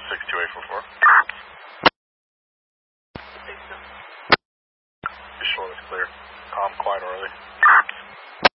62844. Be sure it's clear. Calm, quiet, early.